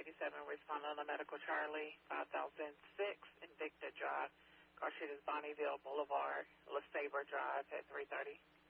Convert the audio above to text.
87, respond on the Medical Charlie, 5006 Invicta Drive. Car sheet is Bonneville Boulevard, LaSabre Drive at 3:30.